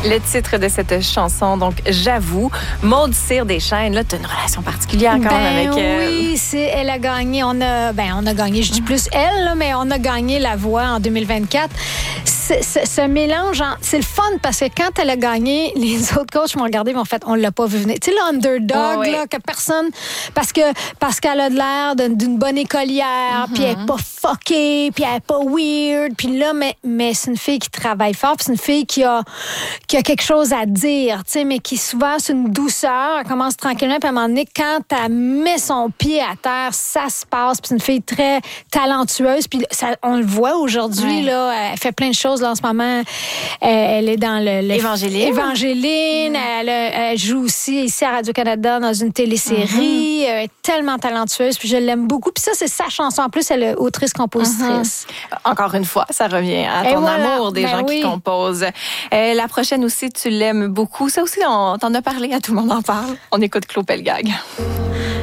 Le titre de cette chanson, donc J'avoue. Maude Cyr Deschênes, là, tu as une relation particulière quand même avec elle. Oui, elle a gagné. On a gagné, je dis plus elle, là, mais on a gagné La Voix en 2024. Ce mélange, c'est le fun parce que quand elle a gagné, les autres coachs m'ont regardé, mais en fait, on l'a pas vu venir. Tu sais, l'underdog, là, que personne, parce qu'elle a de l'air d'une bonne écolière, puis elle est pas fuckée, puis elle est pas weird, puis là, mais c'est une fille qui travaille fort, puis c'est une fille qui a quelque chose à dire, tu sais, mais qui souvent, c'est une douceur, elle commence tranquillement, puis à un moment donné, quand elle met son pied à terre, ça se passe, puis c'est une fille très talentueuse, puis on le voit aujourd'hui, là, elle fait plein de choses, là, en ce moment, elle est dans Évangéline, elle joue aussi ici à Radio-Canada dans une télésérie, elle est tellement talentueuse, puis je l'aime beaucoup, puis ça, c'est sa chanson, en plus, elle est autrice-compositrice. Encore une fois, ça revient à ton amour des gens qui composent. La prochaine aussi, tu l'aimes beaucoup. Ça aussi, t'en as parlé, à Tout le monde en parle. On écoute Claude Pelgag.